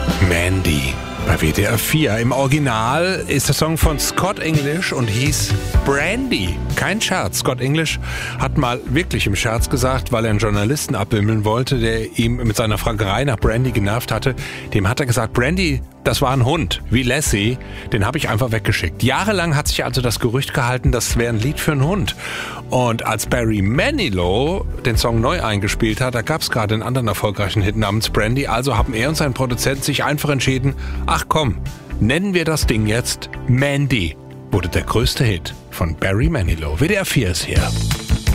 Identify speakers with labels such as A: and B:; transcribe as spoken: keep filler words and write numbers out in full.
A: Mandy bei W D R vier. Im Original ist der Song von Scott English und hieß Brandy. Kein Scherz. Scott English hat mal wirklich im Scherz gesagt, weil er einen Journalisten abwimmeln wollte, der ihm mit seiner Fragerei nach Brandy genervt hatte. Dem hat er gesagt, Brandy, das war ein Hund, wie Lassie, den habe ich einfach weggeschickt. Jahrelang hat sich also das Gerücht gehalten, das wäre ein Lied für einen Hund. Und als Barry Manilow den Song neu eingespielt hat, da gab es gerade einen anderen erfolgreichen Hit namens Brandy, also haben er und sein Produzent sich einfach entschieden, ach komm, nennen wir das Ding jetzt Mandy. Wurde der größte Hit von Barry Manilow. W D R vier ist hier.